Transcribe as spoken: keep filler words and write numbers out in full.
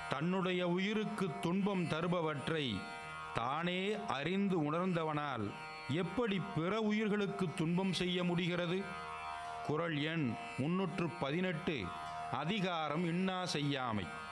தன்னுடைய உயிருக்கு துன்பம் தருபவற்றை தானே அறிந்து உணர்ந்தவனால் எப்படி பிற உயிர்களுக்கு துன்பம் செய்ய முடிகிறது? குறள் எண் முன்னூற்று பதினெட்டு. அதிகாரம் இன்னா செய்யாமை.